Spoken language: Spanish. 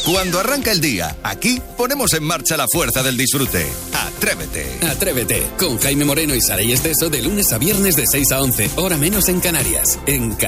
Cuando arranca el día, aquí ponemos en marcha la fuerza del disfrute. Atrévete. Atrévete, con Jaime Moreno y Saray Esteso de lunes a viernes de 6 a 11, hora menos en Canarias. En